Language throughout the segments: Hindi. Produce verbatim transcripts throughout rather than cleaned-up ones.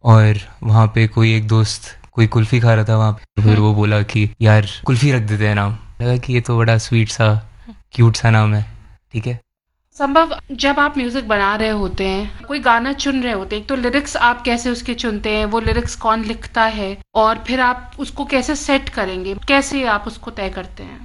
और वहाँ पे कोई एक दोस्त कोई कुल्फ़ी खा रहा था वहाँ पे, तो फिर वो बोला कि यार कुल्फ़ी रख देते हैं नाम। लगा कि ये तो बड़ा स्वीट सा क्यूट सा नाम है, ठीक है। संभव जब आप म्यूजिक बना रहे होते हैं, कोई गाना चुन रहे होते हैं, तो लिरिक्स आप कैसे उसके चुनते हैं, वो लिरिक्स कौन लिखता है, और फिर आप उसको कैसे सेट करेंगे, कैसे आप उसको तय करते हैं?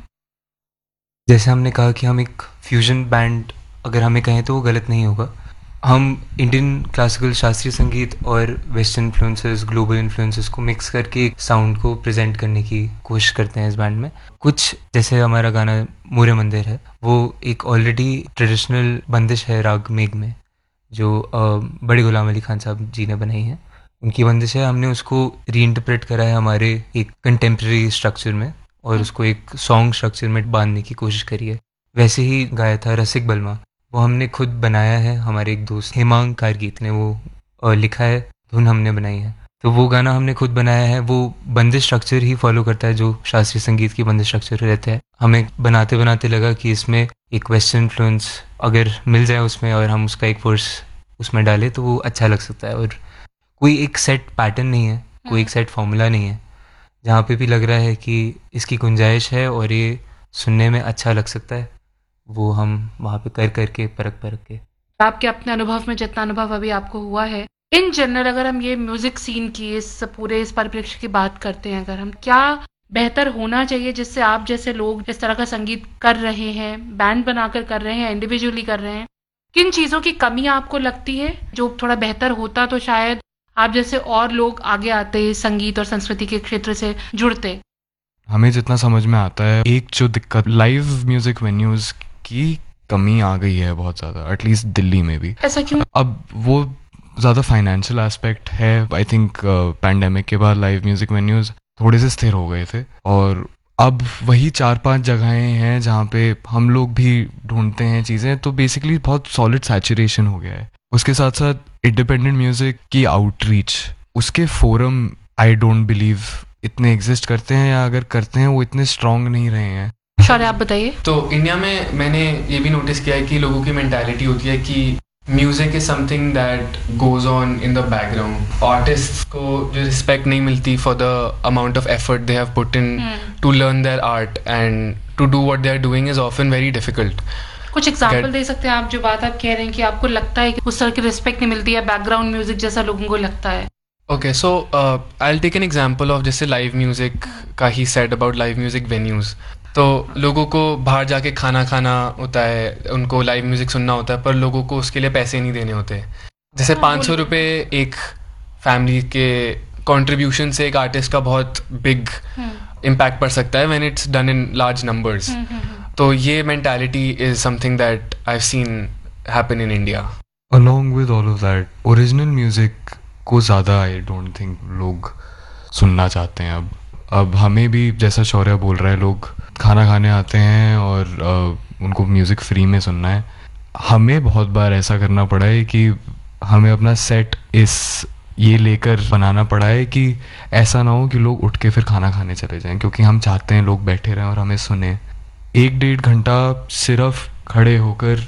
जैसे हमने कहा कि हम एक फ्यूजन बैंड अगर हमें कहें तो वो गलत नहीं होगा। हम इंडियन क्लासिकल शास्त्रीय संगीत और वेस्टर्न इन्फ्लुएंसेस, ग्लोबल इन्फ्लुएंसेस को मिक्स करके एक साउंड को प्रेजेंट करने की कोशिश करते हैं इस बैंड में। कुछ जैसे हमारा गाना मोरे मंदिर है, वो एक ऑलरेडी ट्रेडिशनल बंदिश है राग मेघ में, जो अ, बड़े गुलाम अली खान साहब जी ने बनाई है। उनकी बंदिश है, हमने उसको री इंटरप्रेट करा है हमारे एक कंटेम्प्रेरी स्ट्रक्चर में और उसको एक सॉन्ग स्ट्रक्चर में बांधने की कोशिश करी है। वैसे ही गाया था रसिक बलमा, वो हमने खुद बनाया है। हमारे एक दोस्त हेमांग कारगीत ने वो अ, लिखा है, धुन हमने बनाई है। तो वो गाना हमने खुद बनाया है। वो बंदिश स्ट्रक्चर ही फॉलो करता है जो शास्त्रीय संगीत की बंदिश स्ट्रक्चर रहता है। हमें बनाते बनाते लगा कि इसमें एक वेस्टर्न इन्फ्लुएंस अगर मिल जाए उसमें और हम उसका एक वर्स उसमें डालें तो वो अच्छा लग सकता है। और कोई एक सेट पैटर्न नहीं है, कोई एक सेट फॉर्मूला नहीं है। जहाँ पे भी लग रहा है कि इसकी गुंजाइश है और ये सुनने में अच्छा लग सकता है, वो हम वहाँ पे कर करके परख परख के। आपके अपने अनुभव में जितना अनुभव अभी आपको हुआ है, इन जनरल अगर हम ये म्यूजिक सीन की इस पूरे इस परिप्रेक्ष्य की बात करते हैं, अगर हम क्या बेहतर होना चाहिए जिससे आप जैसे लोग इस तरह का संगीत कर रहे हैं, बैंड बनाकर कर रहे हैं, इंडिविजुअली कर रहे हैं, किन चीजों की कमी आपको लगती है? जो थोड़ा बेहतर होता तो शायद आप जैसे और लोग आगे आते, संगीत और संस्कृति के क्षेत्र से जुड़ते। हमें जितना समझ में आता है, एक जो दिक्कत लाइव म्यूजिक वेन्यूज की कमी आ गई है बहुत ज़्यादा, एटलीस्ट दिल्ली में भी। ऐसा क्यों? अब वो ज़्यादा फाइनेंशियल एस्पेक्ट है। आई थिंक पैंडेमिक के बाद लाइव म्यूजिक वेन्यूज थोड़े से स्थिर हो गए थे और अब वही चार पांच जगहें हैं जहाँ पे हम लोग भी ढूंढते हैं चीज़ें, तो बेसिकली बहुत सॉलिड सैचुरेशन हो गया है। उसके साथ साथ इंडिपेंडेंट म्यूजिक की आउटरीच, उसके फोरम आई डोंट बिलीव इतने एग्जिस्ट करते हैं, या अगर करते हैं वो इतने स्ट्रांग नहीं रहे हैं। शौर्य, आप बताइए। तो इंडिया में मैंने ये भी नोटिस किया है कि लोगों की मेंटालिटी होती है कि music is something that goes on in the background. Artists को जो रिस्पेक्ट नहीं मिलती for the amount of effort they have put in to learn their art and to do what they are doing is often very difficult. कुछ एग्जाम्पल दे सकते हैं आप, जो बात आप कह रहे हैं कि आपको लगता है कि उस तरह की रिस्पेक्ट नहीं मिलती है बैकग्राउंड म्यूजिक जैसा लोगों को लगता है? Okay, so I will take an example of जैसे लाइव म्यूजिक का he said about live music venues. तो लोगों को बाहर जाके खाना खाना होता है, उनको लाइव म्यूजिक सुनना होता है, पर लोगों को उसके लिए पैसे नहीं देने होते। जैसे पाँच सौ रुपये एक फैमिली के कंट्रीब्यूशन से एक आर्टिस्ट का बहुत बिग इम्पैक्ट पड़ सकता है when it's done in large numbers. तो ये mentality is something that I have seen happen in India. Along with all of that, original music को ज़्यादा आई डोंट थिंक लोग सुनना चाहते हैं अब। अब हमें भी जैसा शौर्य बोल रहा है, लोग खाना खाने आते हैं और uh, उनको म्यूज़िक फ्री में सुनना है। हमें बहुत बार ऐसा करना पड़ा है कि हमें अपना सेट इस ये लेकर बनाना पड़ा है कि ऐसा ना हो कि लोग उठ के फिर खाना खाने चले जाएं, क्योंकि हम चाहते हैं लोग बैठे रहें और हमें सुने। एक डेढ़ घंटा सिर्फ खड़े होकर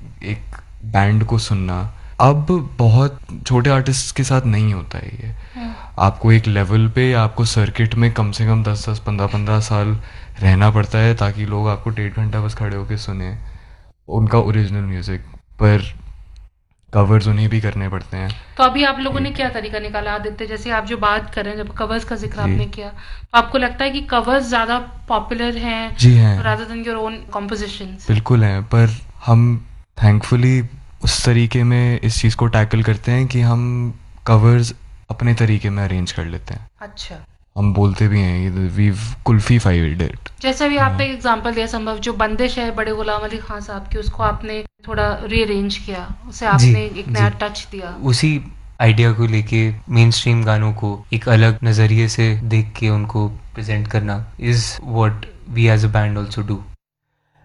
एक बैंड को सुनना अब बहुत छोटे आर्टिस्ट के साथ नहीं होता है ये। आपको एक लेवल पे, आपको सर्किट में कम से कम दस दस पंद्रह पंद्रह साल रहना पड़ता है ताकि लोग आपको डेढ़ घंटा बस खड़े होकर सुने उनका ओरिजिनल म्यूजिक। पर कवर्स उन्हें भी करने पड़ते हैं। तो अभी आप लोगों ने क्या तरीका निकाला आदित्य? जैसे आप जो बात कर रहे हैं, जब कवर्स का जिक्र आपने किया, तो आपको लगता है कि कवर्स ज्यादा पॉपुलर हैं? जी हैं, rather than your own compositions? बिल्कुल हैं, पर हम थैंकफुली उस तरीके में इस चीज़ को टैकल करते हैं कि हम कवर्स अपने तरीके में अरेंज कर लेते हैं। अच्छा। हम बोलते भी हैं वी कुल्फी फाइड इट। जैसे भी आपने एग्जांपल दिया, संभव जो बंदिश है बड़े गुलाम अली खान साहब की, उसको आपने थोड़ा रीअरेंज किया, उसे आपने एक नया टच दिया। उसी आइडिया को लेके मेन स्ट्रीम गानों को एक अलग नज़रिए से देख के उनको प्रेजेंट करना is what we as a band also do.